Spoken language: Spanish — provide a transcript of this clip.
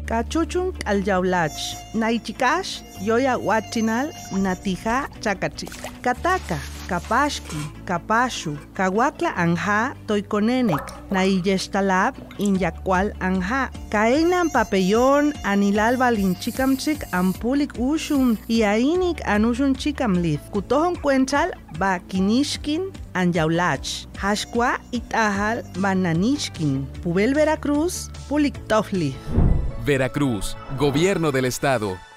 Cachuchun aljaulach, naichikash, yoya huachinal, natija chakachi. Kataka, kapashki, kapashu, kawakla anja, toikonenek, naiyestalab, inyakwal anja. Kainan papellón, anilal balinchikamchik, ampulik ushun, iainik anushun chikamlith. Kutohon cuenchal, ba kinishkin, anjaulach. Hashkwa itahal, bananishkin. Pubel Veracruz, puliktofli. Veracruz, Gobierno del Estado.